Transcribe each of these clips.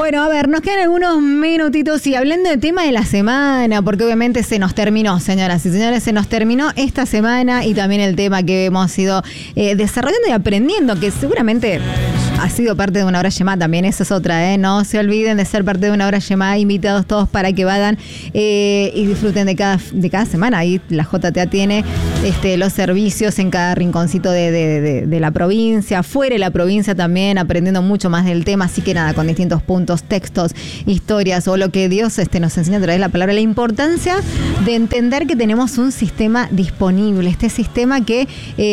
Bueno, a ver, nos quedan algunos minutitos y hablando del tema de la semana, porque obviamente se nos terminó, señoras y señores, se nos terminó esta semana y también el tema que hemos ido desarrollando y aprendiendo, que seguramente ha sido parte de una hora Shema también, esa es otra, ¿eh? No se olviden de ser parte de una hora Shema, invitados todos para que vayan y disfruten de cada semana. Ahí la JTA tiene los servicios en cada rinconcito de la provincia, fuera de la provincia también, aprendiendo mucho más del tema, así que nada, con distintos puntos, textos, historias o lo que Dios nos enseña a través de la palabra, la importancia de entender que tenemos un sistema disponible, este sistema que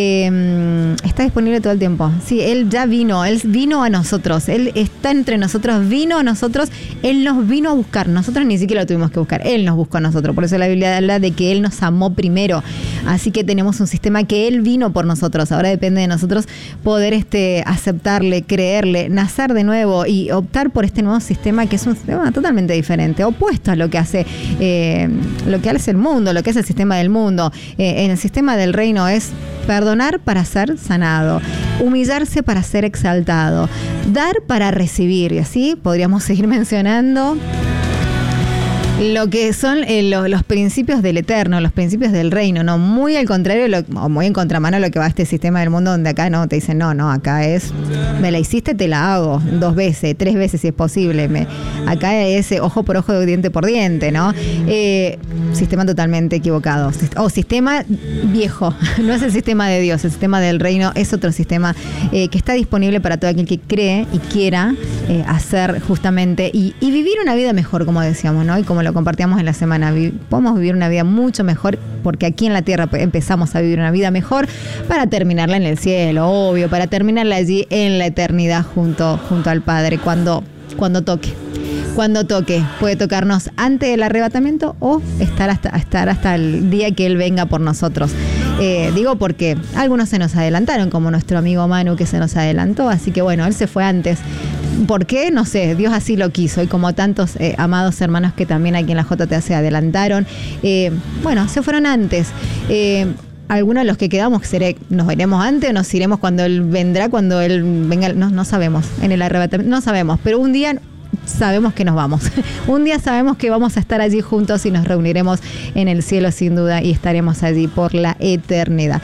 está disponible todo el tiempo. Sí, Él ya vino, Él vino a nosotros, Él está entre nosotros, vino a nosotros, Él nos vino a buscar, nosotros ni siquiera lo tuvimos que buscar, Él nos buscó a nosotros, por eso la Biblia habla de que Él nos amó primero, así que tenemos un sistema que Él vino por nosotros, ahora depende de nosotros poder aceptarle, creerle, nacer de nuevo y optar por este nuevo sistema que es un sistema totalmente diferente, opuesto a lo que hace el mundo, lo que es el sistema del mundo. En el sistema del reino es perdonar para ser sanado, humillarse para ser exaltado, dar para recibir, y así podríamos seguir mencionando lo que son los principios del eterno, los principios del reino, ¿no? Muy al contrario, o muy en contramano a lo que va este sistema del mundo, donde acá no te dicen, no, acá es, me la hiciste, te la hago 2 veces, 3 veces si es posible. Acá es ojo por ojo, diente por diente, ¿no? Sistema totalmente equivocado. O sistema viejo, no es el sistema de Dios, el sistema del reino es otro sistema que está disponible para todo aquel que cree y quiera hacer justamente y vivir una vida mejor, como decíamos, ¿no? Y como lo compartíamos en la semana, podemos vivir una vida mucho mejor porque aquí en la tierra empezamos a vivir una vida mejor para terminarla en el cielo, obvio, para terminarla allí en la eternidad junto al Padre cuando toque. Cuando toque, puede tocarnos antes del arrebatamiento o estar hasta el día que Él venga por nosotros. Digo porque algunos se nos adelantaron, como nuestro amigo Manu que se nos adelantó, así que bueno, él se fue antes. ¿Por qué? No sé, Dios así lo quiso y como tantos amados hermanos que también aquí en la JTA se adelantaron, se fueron antes. Algunos de los que quedamos, ¿nos iremos antes o nos iremos cuando Él vendrá, cuando Él venga? No sabemos, en el arrebatamiento, no sabemos, pero un día sabemos que nos vamos. Un día sabemos que vamos a estar allí juntos y nos reuniremos en el cielo sin duda y estaremos allí por la eternidad.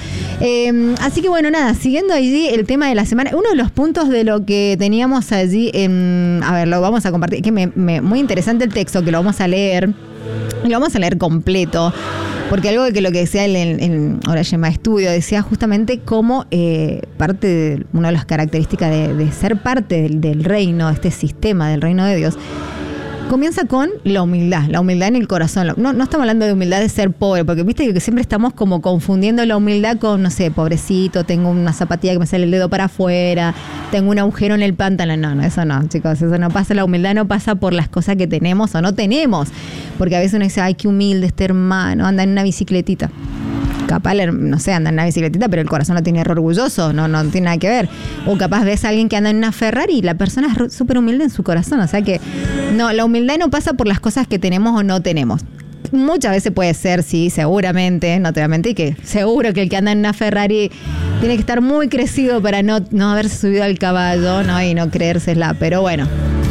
Así que bueno, nada, siguiendo allí el tema de la semana, uno de los puntos de lo que teníamos allí, lo vamos a compartir, que muy interesante el texto, que lo vamos a leer, y lo vamos a leer completo. Porque algo que lo que decía en Hora Shema Estudio, decía justamente cómo parte de una de las características de ser parte del reino, este sistema del reino de Dios, comienza con la humildad en el corazón. No estamos hablando de humildad de ser pobre, porque viste que siempre estamos como confundiendo la humildad con, no sé, pobrecito, tengo una zapatilla que me sale el dedo para afuera, tengo un agujero en el pantalón. No, eso no, chicos, eso no pasa. La humildad no pasa por las cosas que tenemos o no tenemos, porque a veces uno dice, ay, qué humilde este hermano, anda en una bicicletita. Capaz, no sé, anda en una bicicletita, pero el corazón lo tiene orgulloso, no tiene nada que ver. O capaz ves a alguien que anda en una Ferrari y la persona es súper humilde en su corazón. O sea que no, la humildad no pasa por las cosas que tenemos o no tenemos. Muchas veces puede ser, sí, seguramente, no te voy a mentir, que seguro que el que anda en una Ferrari tiene que estar muy crecido para no haberse subido al caballo, ¿no? Y no creérsela, pero bueno.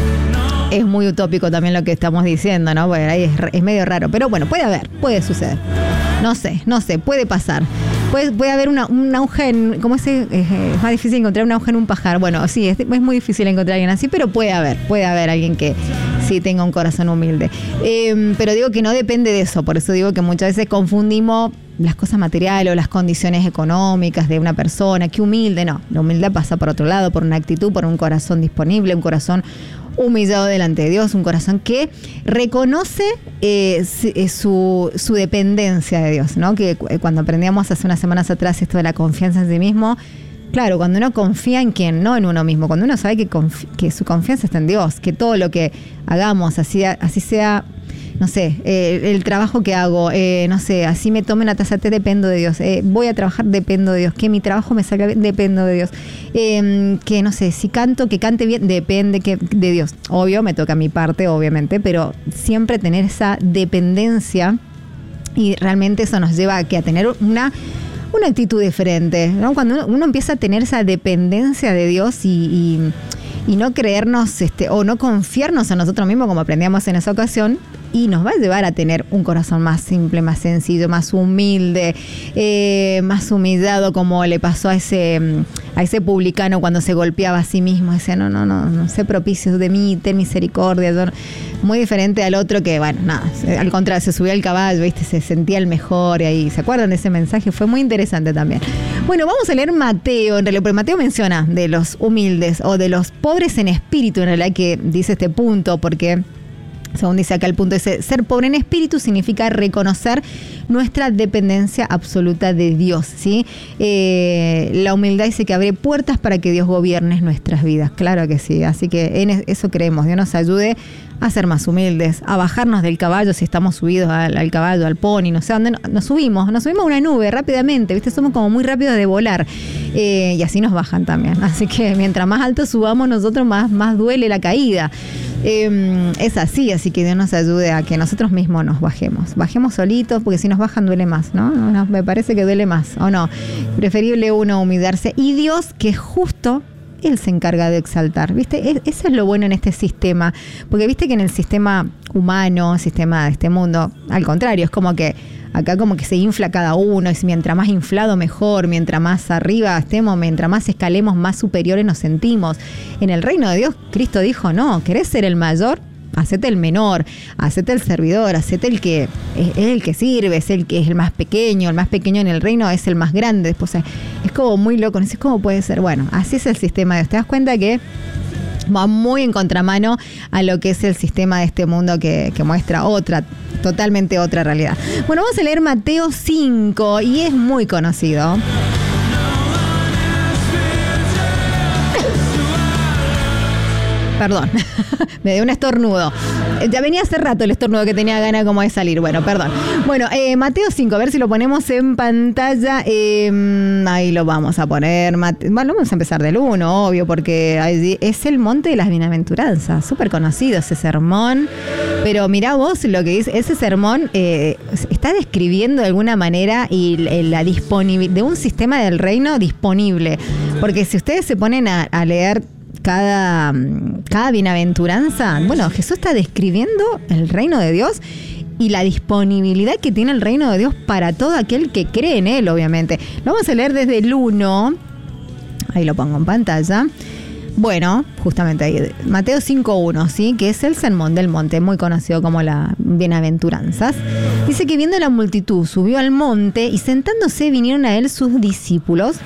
Es muy utópico también lo que estamos diciendo, ¿no? Bueno, ahí es medio raro, pero bueno, puede suceder. No sé, puede pasar. Puede haber una aguja en... ¿Cómo es? Es más difícil encontrar una aguja en un pajar. Bueno, sí, es muy difícil encontrar a alguien así, pero puede haber alguien que sí tenga un corazón humilde. Pero digo que no depende de eso, por eso digo que muchas veces confundimos las cosas materiales o las condiciones económicas de una persona. Qué humilde, no. La humildad pasa por otro lado, por una actitud, por un corazón disponible, un corazón humillado delante de Dios, un corazón que reconoce su dependencia de Dios, ¿no? Que cuando aprendíamos hace unas semanas atrás esto de la confianza en sí mismo, claro, cuando uno confía en quién, no en uno mismo, cuando uno sabe que su confianza está en Dios, que todo lo que hagamos, así sea, no sé, el trabajo que hago, no sé, así me tome una taza de té, dependo de Dios, voy a trabajar, dependo de Dios, que mi trabajo me salga bien, dependo de Dios, que no sé, si canto, que cante bien, depende de Dios. Obvio, me toca mi parte, obviamente, pero siempre tener esa dependencia y realmente eso nos lleva a tener una actitud diferente, ¿no? Cuando uno empieza a tener esa dependencia de Dios y y no creernos o no confiarnos en nosotros mismos como aprendíamos en esa ocasión, y nos va a llevar a tener un corazón más simple, más sencillo, más humilde, más humillado, como le pasó a ese publicano cuando se golpeaba a sí mismo. Decía, no, sé propicio de mí, ten misericordia. Muy diferente al otro que, bueno, nada, al contrario, se subía al caballo, ¿viste? Se sentía el mejor, y ahí, ¿se acuerdan de ese mensaje? Fue muy interesante también. Bueno, vamos a leer Mateo, en realidad, porque Mateo menciona de los humildes o de los pobres en espíritu, en realidad, que dice este punto, porque según dice acá el punto, dice, ser pobre en espíritu significa reconocer nuestra dependencia absoluta de Dios, ¿sí? La humildad dice que abre puertas para que Dios gobierne nuestras vidas, claro que sí, así que en eso creemos, Dios nos ayude a ser más humildes, a bajarnos del caballo si estamos subidos al caballo, al pony, no sé dónde, nos subimos a una nube rápidamente, ¿viste? Somos como muy rápidos de volar, y así nos bajan también, así que mientras más alto subamos nosotros, más duele la caída. Es así que Dios nos ayude a que nosotros mismos nos bajemos solitos, porque si nos bajan duele más, ¿no? Me parece que duele más, ¿o no? Preferible uno humillarse, y Dios, que justo Él se encarga de exaltar, ¿viste? Eso es lo bueno en este sistema, porque viste que en el sistema humano, sistema de este mundo, al contrario, es como que acá como que se infla cada uno, y mientras más inflado mejor, mientras más arriba estemos, mientras más escalemos, más superiores nos sentimos. En el reino de Dios, Cristo dijo, no, ¿querés ser el mayor? Hacete el menor, hacete el servidor, hacete el que es el que sirve, es el que es el más pequeño en el reino es el más grande. Después es como muy loco, no sé cómo puede ser. Bueno, así es el sistema de Dios. ¿Te das cuenta que va muy en contramano a lo que es el sistema de este mundo que muestra totalmente otra realidad? Bueno, vamos a leer Mateo 5 y es muy conocido. Perdón, me dio un estornudo. Ya venía hace rato el estornudo que tenía ganas como de salir. Bueno, perdón. Bueno, Mateo 5, a ver si lo ponemos en pantalla. Ahí lo vamos a poner. Bueno, vamos a empezar del 1, obvio, porque es el monte de las bienaventuranzas. Súper conocido ese sermón. Pero mirá vos lo que dice. Ese sermón está describiendo de alguna manera y la disponibilidad de un sistema del reino disponible. Porque si ustedes se ponen a leer cada bienaventuranza, bueno, Jesús está describiendo el reino de Dios y la disponibilidad que tiene el reino de Dios para todo aquel que cree en él, obviamente. Lo vamos a leer desde el 1, ahí lo pongo en pantalla. Bueno, justamente ahí, Mateo 5.1, ¿sí? Que es el sermón del monte, muy conocido como las bienaventuranzas. Dice que viendo la multitud subió al monte y sentándose vinieron a él sus discípulos.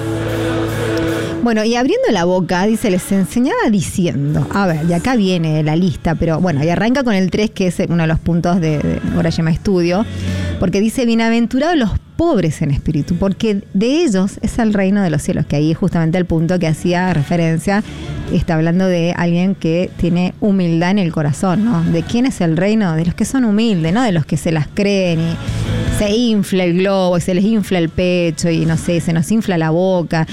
Bueno, y abriendo la boca, dice, les enseñaba diciendo, a ver, y acá viene la lista, pero bueno, y arranca con el 3, que es uno de los puntos de Hora Llama Estudio, porque dice, bienaventurados los pobres en espíritu, porque de ellos es el reino de los cielos, que ahí es justamente el punto que hacía referencia, está hablando de alguien que tiene humildad en el corazón, ¿no? ¿De quién es el reino? De los que son humildes, no de los que se las creen y se infla el globo y se les infla el pecho y no sé, se nos infla la boca.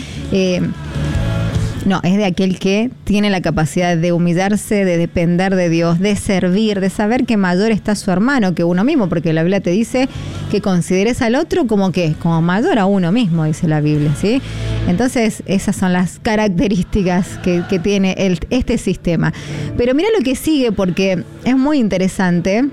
No, es de aquel que tiene la capacidad de humillarse, de depender de Dios, de servir, de saber que mayor está su hermano que uno mismo, porque la Biblia te dice que consideres al otro como mayor a uno mismo, dice la Biblia, ¿sí? Entonces, esas son las características que tiene este sistema. Pero mira lo que sigue, porque es muy interesante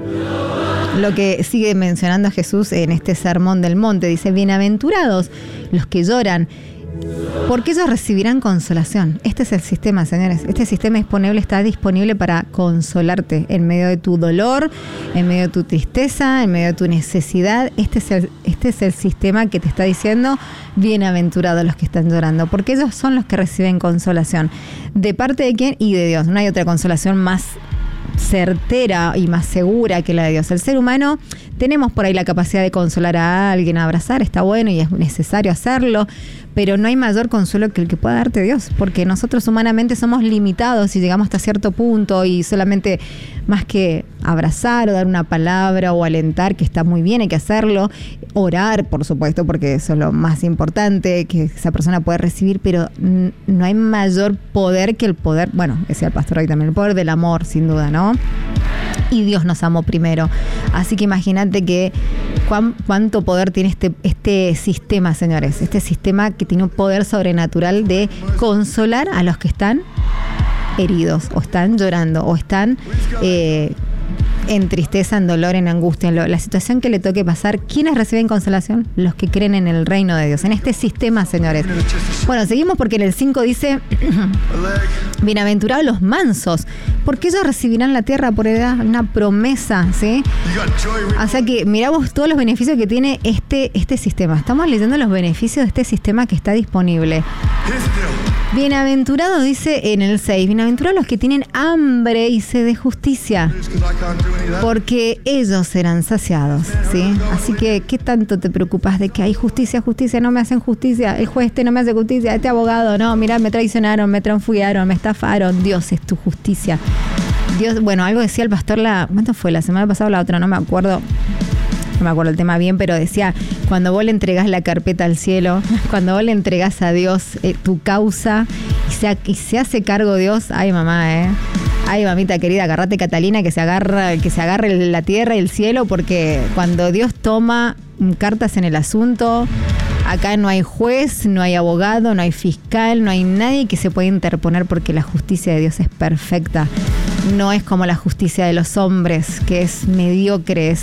lo que sigue mencionando Jesús en este sermón del monte. Dice, bienaventurados los que lloran, porque ellos recibirán consolación. Este es el sistema, señores. Este sistema está disponible para consolarte en medio de tu dolor, en medio de tu tristeza, en medio de tu necesidad. Este es el sistema que te está diciendo, bienaventurados los que están llorando, porque ellos son los que reciben consolación. ¿De parte de quién? Y de Dios. No hay otra consolación más certera y más segura que la de Dios. El ser humano tenemos por ahí la capacidad de consolar a alguien, a abrazar, está bueno y es necesario hacerlo, pero no hay mayor consuelo que el que pueda darte Dios, porque nosotros humanamente somos limitados y llegamos hasta cierto punto y solamente más que abrazar o dar una palabra o alentar, que está muy bien, hay que hacerlo, orar, por supuesto, porque eso es lo más importante que esa persona puede recibir, pero no hay mayor poder que el poder, bueno, decía el pastor hoy también, el poder del amor, sin duda, ¿no? Y Dios nos amó primero. Así que imagínate que cuánto poder tiene este sistema, señores. Este sistema que tiene un poder sobrenatural de consolar a los que están heridos, o están llorando, o están en tristeza, en dolor, en angustia, en la situación que le toque pasar. ¿Quiénes reciben consolación? Los que creen en el reino de Dios, en este sistema, señores. Bueno, seguimos porque en el 5 dice: bienaventurados los mansos, porque ellos recibirán la tierra por heredad. Una promesa, ¿sí? O sea que miramos todos los beneficios que tiene este sistema. Estamos leyendo los beneficios de este sistema que está disponible. Bienaventurados, dice en el 6, bienaventurados los que tienen hambre y sed de justicia, porque ellos serán saciados, ¿sí? Así que, ¿qué tanto te preocupas de que hay justicia, no me hacen justicia, el juez no me hace justicia, este abogado, no, mira, me traicionaron, me transfugiaron, me estafaron? Dios es tu justicia. Dios, bueno, algo decía el pastor, ¿cuánto fue? La semana pasada o la otra, no me acuerdo el tema bien, pero decía, cuando vos le entregás la carpeta al cielo, cuando vos le entregás a Dios tu causa y se hace cargo Dios, ay mamá, ay mamita querida, agarrate Catalina, que se agarre la tierra y el cielo, porque cuando Dios toma cartas en el asunto, acá no hay juez, no hay abogado, no hay fiscal, no hay nadie que se pueda interponer, porque la justicia de Dios es perfecta. No es como la justicia de los hombres, que es mediocre,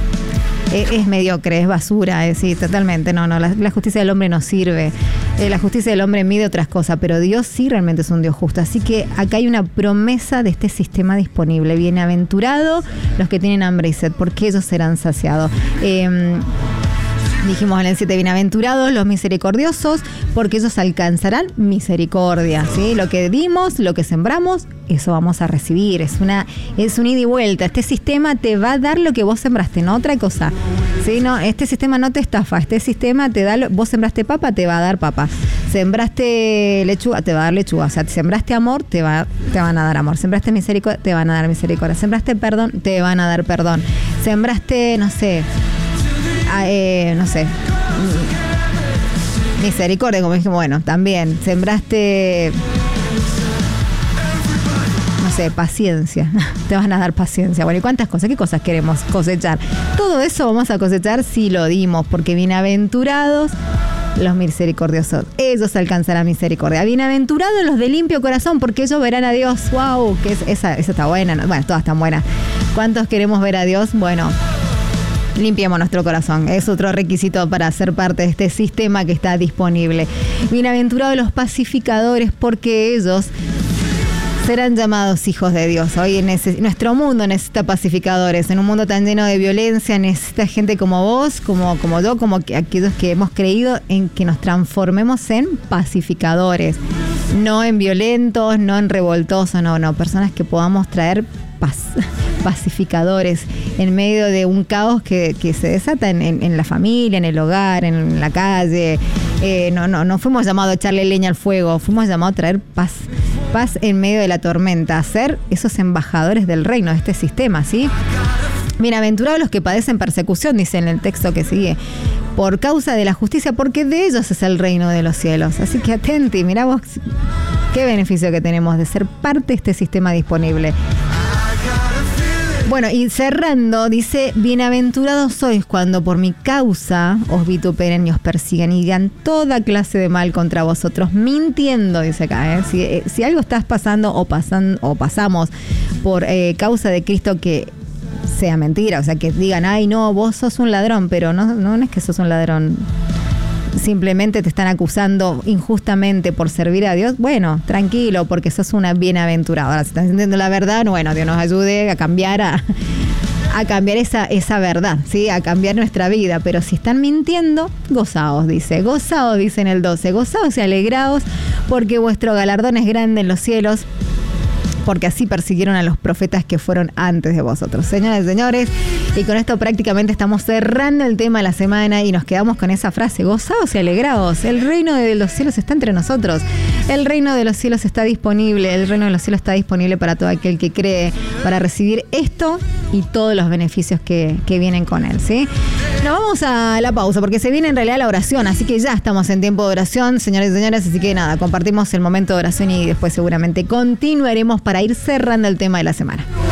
es mediocre, es basura, sí, totalmente. No, la justicia del hombre no sirve. La justicia del hombre mide otras cosas, pero Dios sí realmente es un Dios justo. Así que acá hay una promesa de este sistema disponible. Bienaventurados los que tienen hambre y sed, porque ellos serán saciados. Dijimos en el 7, bienaventurados los misericordiosos, porque ellos alcanzarán misericordia, ¿sí? Lo que dimos, lo que sembramos, eso vamos a recibir. Es un ida y vuelta. Este sistema te va a dar lo que vos sembraste, no otra cosa, ¿sí? No, este sistema no te estafa. Este sistema te da, vos sembraste papa, te va a dar papa. Sembraste lechuga, te va a dar lechuga. O sea, sembraste amor, te van a dar amor. Sembraste misericordia, te van a dar misericordia. Sembraste perdón, te van a dar perdón. Sembraste, no sé, misericordia, como dije, bueno, también sembraste, no sé, paciencia, te van a dar paciencia. Bueno, ¿y cuántas cosas? ¿Qué cosas queremos cosechar? Todo eso vamos a cosechar si lo dimos, porque bienaventurados los misericordiosos, ellos alcanzarán misericordia. Bienaventurados los de limpio corazón, porque ellos verán a Dios. ¡Wow! Que esa está buena. Bueno, todas están buenas. ¿Cuántos queremos ver a Dios? Bueno, limpiemos nuestro corazón. Es otro requisito para ser parte de este sistema que está disponible. Bienaventurados los pacificadores, porque ellos serán llamados hijos de Dios. Hoy nuestro mundo necesita pacificadores. En un mundo tan lleno de violencia, necesita gente como vos, como yo, como aquellos que hemos creído en que nos transformemos en pacificadores. No en violentos, no en revoltosos, no. Personas que podamos traer paz. Pacificadores en medio de un caos que se desata en la familia, en el hogar, en la calle. No fuimos llamados a echarle leña al fuego, fuimos llamados a traer paz en medio de la tormenta, a ser esos embajadores del reino, de este sistema, ¿sí? Bienaventurados los que padecen persecución, dice en el texto que sigue, por causa de la justicia, porque de ellos es el reino de los cielos. Así que atenti, mirá vos qué beneficio que tenemos de ser parte de este sistema disponible. Bueno, y cerrando, dice, bienaventurados sois cuando por mi causa os vituperen y os persigan y digan toda clase de mal contra vosotros, mintiendo, dice acá, si algo estás pasando o pasamos por causa de Cristo, que sea mentira, o sea, que digan, ay no, vos sos un ladrón, pero no es que sos un ladrón. Simplemente te están acusando injustamente por servir a Dios. Bueno, tranquilo, porque sos una bienaventurada. Ahora, si estás entendiendo la verdad, bueno, Dios nos ayude a cambiar a cambiar esa verdad, ¿sí? A cambiar nuestra vida. Pero si están mintiendo, gozaos, dice en el 12. Gozaos y alegraos, porque vuestro galardón es grande en los cielos, porque así persiguieron a los profetas que fueron antes de vosotros. Señoras y señores, y con esto prácticamente estamos cerrando el tema de la semana y nos quedamos con esa frase, gozaos y alegraos, el reino de los cielos está entre nosotros, el reino de los cielos está disponible, el reino de los cielos está disponible para todo aquel que cree, para recibir esto y todos los beneficios que vienen con él, ¿sí? Nos vamos a la pausa, porque se viene en realidad la oración, así que ya estamos en tiempo de oración, señores y señoras, así que nada, compartimos el momento de oración y después seguramente continuaremos para ir cerrando el tema de la semana.